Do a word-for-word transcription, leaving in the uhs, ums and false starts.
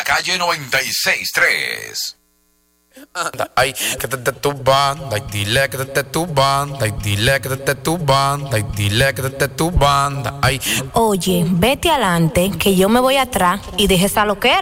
la calle noventa y seis tres. Anda, ay, quédate tu banda, y dile quédate tu banda, y dile quédate tu banda, y dile quédate tu banda, ay. Oye, vete adelante, que yo me voy atrás y deje esa loquera.